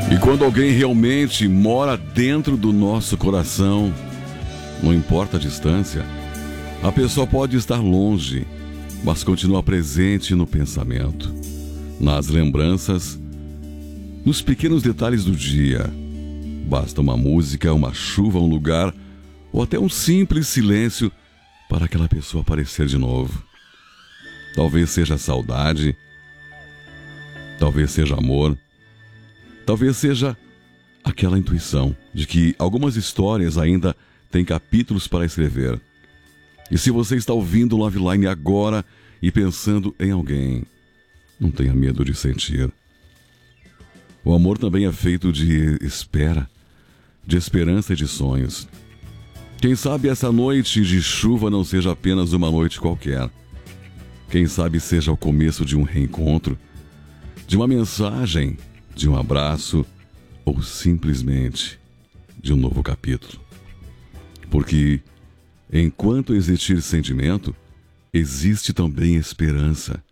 E quando alguém realmente mora dentro do nosso coração, não importa a distância, a pessoa pode estar longe, mas continua presente no pensamento, nas lembranças, nos pequenos detalhes do dia. Basta uma música, uma chuva, um lugar ou até um simples silêncio para aquela pessoa aparecer de novo. Talvez seja saudade, talvez seja amor, talvez seja aquela intuição de que algumas histórias ainda têm capítulos para escrever. E se você está ouvindo o Love Line agora e pensando em alguém, não tenha medo de sentir. O amor também é feito de espera, de esperança e de sonhos. Quem sabe essa noite de chuva não seja apenas uma noite qualquer. Quem sabe seja o começo de um reencontro, de uma mensagem, de um abraço ou simplesmente de um novo capítulo. Porque enquanto existir sentimento, existe também esperança.